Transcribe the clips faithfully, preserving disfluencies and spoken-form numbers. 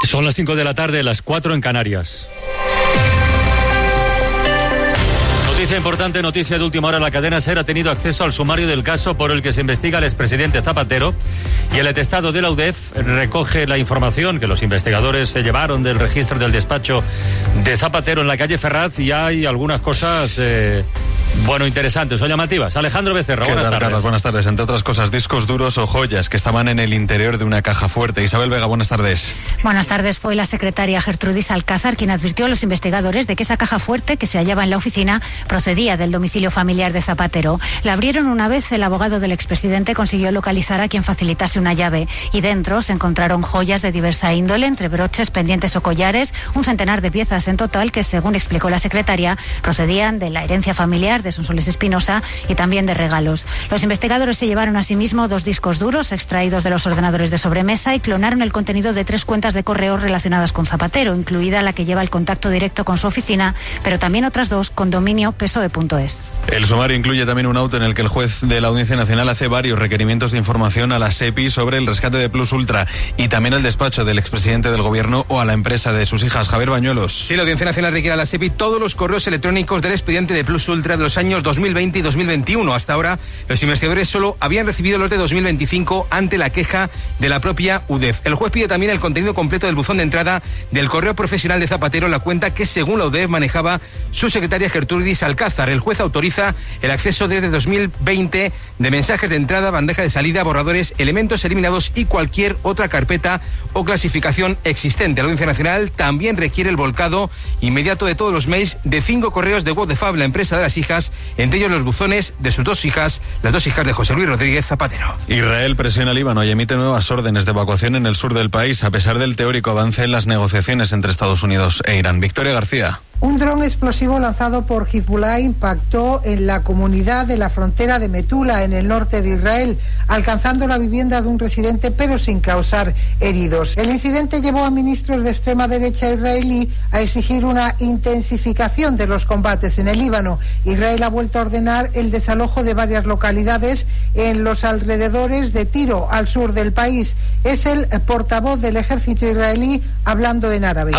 Son las cinco de la tarde, las cuatro en Canarias. Noticia importante, noticia de última hora. La cadena SER ha tenido acceso al sumario del caso por el que se investiga al expresidente Zapatero, y el atestado de la U D E F recoge la información que los investigadores se llevaron del registro del despacho de Zapatero en la calle Ferraz, y hay algunas cosas eh, bueno, interesantes o llamativas. Alejandro Becerra, buenas tal, tardes. Carlos? Buenas tardes. Entre otras cosas, discos duros o joyas que estaban en el interior de una caja fuerte. Isabel Vega, buenas tardes. Buenas tardes. Fue la secretaria Gertrudis Alcázar quien advirtió a los investigadores de que esa caja fuerte que se hallaba en la oficina procedía del domicilio familiar de Zapatero. La abrieron una vez el abogado del expresidente consiguió localizar a quien facilitase una llave, y dentro se encontraron joyas de diversa índole, entre broches, pendientes o collares, un centenar de piezas en total que, según explicó la secretaria, procedían de la herencia familiar de Sonsoles Espinosa y también de regalos. Los investigadores se llevaron asimismo dos discos duros extraídos de los ordenadores de sobremesa y clonaron el contenido de tres cuentas de correo relacionadas con Zapatero, incluida la que lleva el contacto directo con su oficina, pero también otras dos con dominio P S O E punto es. El sumario incluye también un auto en el que el juez de la Audiencia Nacional hace varios requerimientos de información a la SEPI sobre el rescate de Plus Ultra, y también al despacho del expresidente del gobierno o a la empresa de sus hijas. Javier Bañuelos. Sí, la Audiencia Nacional requiere a la SEPI todos los correos electrónicos del expediente de Plus Ultra de los años dos mil veinte y dos mil veintiuno. Hasta ahora, los investigadores solo habían recibido los de dos mil veinticinco ante la queja de la propia U D E F. El juez pide también el contenido completo del buzón de entrada del correo profesional de Zapatero, la cuenta que, según la U D E F, manejaba su secretaria Gertrudis Alcázar. El juez autoriza el acceso desde dos mil veinte de mensajes de entrada, bandeja de salida, borradores, elementos eliminados y cualquier otra carpeta o clasificación existente. La Audiencia Nacional también requiere el volcado inmediato de todos los mails de cinco correos de WhatsApp, la empresa de las hijas, entre ellos los buzones de sus dos hijas, las dos hijas de José Luis Rodríguez Zapatero. Israel presiona al Líbano y emite nuevas órdenes de evacuación en el sur del país, a pesar del teórico avance en las negociaciones entre Estados Unidos e Irán. Victoria García. Un dron explosivo lanzado por Hezbollah impactó en la comunidad de la frontera de Metula, en el norte de Israel, alcanzando la vivienda de un residente, pero sin causar heridos. El incidente llevó a ministros de extrema derecha israelí a exigir una intensificación de los combates en el Líbano. Israel ha vuelto a ordenar el desalojo de varias localidades en los alrededores de Tiro, al sur del país. Es el portavoz del ejército israelí hablando en árabe.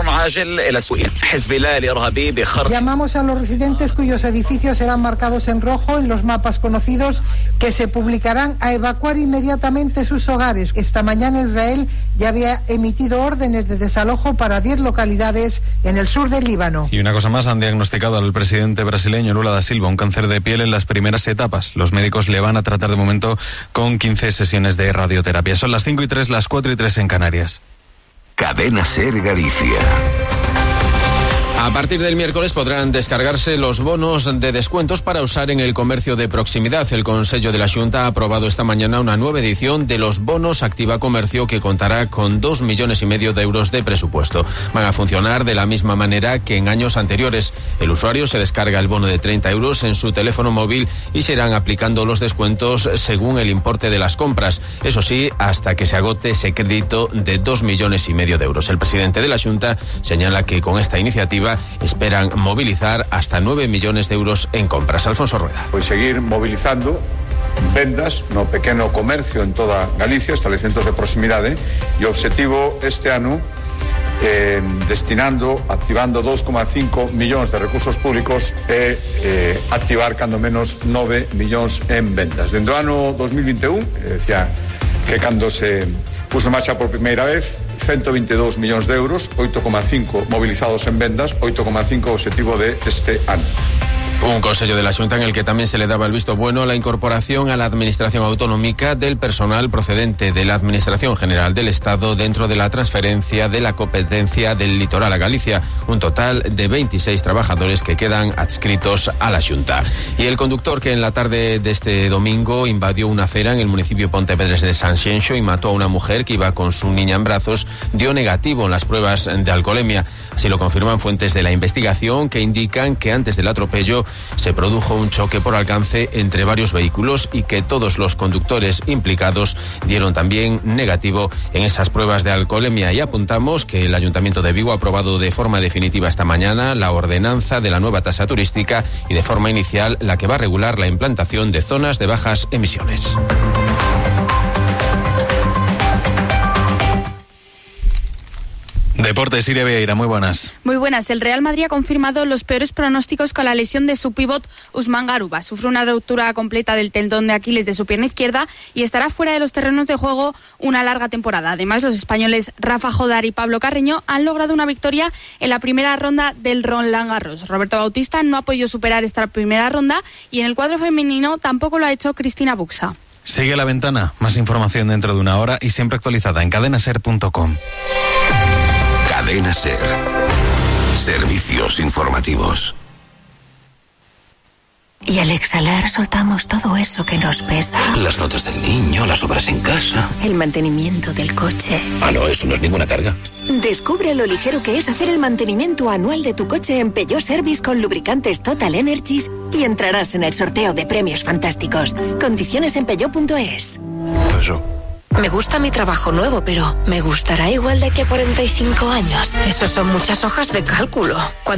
Llamamos a los residentes cuyos edificios serán marcados en rojo en los mapas conocidos que se publicarán a evacuar inmediatamente sus hogares. Esta mañana Israel ya había emitido órdenes de desalojo para diez localidades en el sur del Líbano. Y una cosa más, han diagnosticado al presidente brasileño Lula da Silva un cáncer de piel en las primeras etapas. Los médicos le van a tratar de momento con quince sesiones de radioterapia. Son las cinco y tres, las cuatro y tres en Canarias. Cadena SER Galicia. A partir del miércoles podrán descargarse los bonos de descuentos para usar en el comercio de proximidad. El Consello de la Xunta ha aprobado esta mañana una nueva edición de los bonos Activa Comercio, que contará con dos millones y medio de euros de presupuesto. Van a funcionar de la misma manera que en años anteriores. El usuario se descarga el bono de treinta euros en su teléfono móvil y se irán aplicando los descuentos según el importe de las compras. Eso sí, hasta que se agote ese crédito de dos millones y medio de euros. El presidente de la Xunta señala que con esta iniciativa esperan movilizar hasta nueve millones de euros en compras. Alfonso Rueda. Pues seguir movilizando vendas no pequeno comercio en toda Galicia, establecimientos de proximidade, e o obxectivo este ano eh, destinando, activando dos coma cinco millóns de recursos públicos e eh, activar cando menos nove millóns en vendas. Dende o ano dos mil vinte e un, eh, decía que cando se puso en marcha por primeira vez, ciento veintidós millóns de euros, oito coma cinco movilizados en vendas, oito coma cinco objetivo de este ano. Un Consello de la Xunta en el que también se le daba el visto bueno a la incorporación a la Administración Autonómica del personal procedente de la Administración General del Estado dentro de la transferencia de la competencia del litoral a Galicia, un total de veintiséis trabajadores que quedan adscritos a la Xunta. Y el conductor que en la tarde de este domingo invadió una acera en el municipio de Pontevedres de Sanxenxo y mató a una mujer que iba con su niña en brazos dio negativo en las pruebas de alcoholemia. Así lo confirman fuentes de la investigación, que indican que antes del atropello se produjo un choque por alcance entre varios vehículos y que todos los conductores implicados dieron también negativo en esas pruebas de alcoholemia. Y apuntamos que el Ayuntamiento de Vigo ha aprobado de forma definitiva esta mañana la ordenanza de la nueva tasa turística y de forma inicial la que va a regular la implantación de zonas de bajas emisiones. Deportes, Siria Vieira, muy buenas. Muy buenas. El Real Madrid ha confirmado los peores pronósticos con la lesión de su pívot Usman Garuba. Sufre una ruptura completa del tendón de Aquiles de su pierna izquierda y estará fuera de los terrenos de juego una larga temporada. Además, los españoles Rafa Jodar y Pablo Carreño han logrado una victoria en la primera ronda del Roland Garros. Roberto Bautista no ha podido superar esta primera ronda y en el cuadro femenino tampoco lo ha hecho Cristina Buxa. Sigue La Ventana. Más información dentro de una hora y siempre actualizada en cadena ser punto com. Cadena Ser. Servicios informativos. Y al exhalar soltamos todo eso que nos pesa. Las notas del niño, las obras en casa. El mantenimiento del coche. Ah, no, eso no es ninguna carga. Descubre lo ligero que es hacer el mantenimiento anual de tu coche en Peugeot Service con lubricantes Total Energies y entrarás en el sorteo de premios fantásticos. Condiciones en peugeot punto es. Eso. Me gusta mi trabajo nuevo, pero ¿me gustará igual de aquí a cuarenta y cinco años? Eso son muchas hojas de cálculo. Cuando